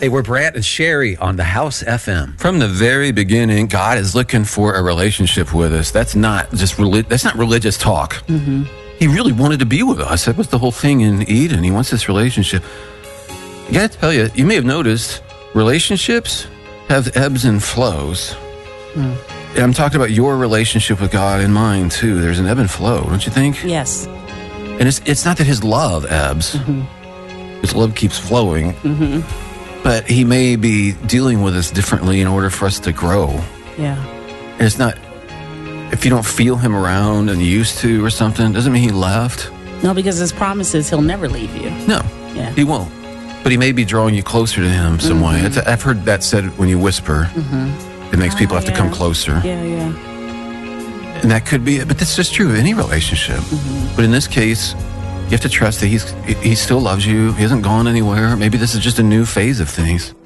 Hey, we're Brant and Sherry on the House FM. From the very beginning, God is looking for a relationship with us. That's not just that's not religious talk. Mm-hmm. He really wanted to be with us. That was the whole thing in Eden. He wants this relationship. I got to tell you, you may have noticed relationships have ebbs and flows. And I'm talking about your relationship with God and mine too. There's an ebb and flow, don't you think? Yes. And it's not that his love ebbs. Mm-hmm. His love keeps flowing. Mm-hmm. But he may be dealing with us differently in order for us to grow. Yeah. And it's not, if you don't feel him around and you used to or something, doesn't mean he left. No, because his promise is he'll never leave you. No, yeah. He won't. But he may be drawing you closer to him some way. I've heard that said when you whisper. Mm-hmm. It makes people have to come closer. Yeah, yeah. And that could be it. But that's just true of any relationship. Mm-hmm. But in this case, you have to trust that he still loves you. He hasn't gone anywhere. Maybe this is just a new phase of things.